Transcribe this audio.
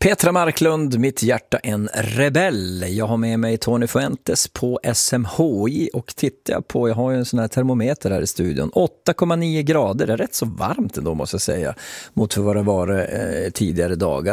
Petra Marklund, mitt hjärta en rebell. Jag har med mig Tony Fuentes på SMHI och tittar på, jag har ju en sån här termometer här i studion. 8,9 grader, det är rätt så varmt ändå måste jag säga, mot vad det var tidigare dagar.